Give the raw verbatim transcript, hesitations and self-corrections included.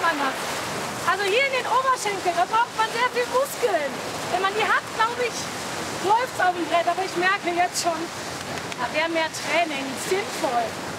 anders. Also hier in den Oberschenkeln, da braucht man sehr viel Muskeln. Wenn man die hat, glaube ich, läuft es auf dem Brett. Aber ich merke jetzt schon, da wäre mehr Training sinnvoll.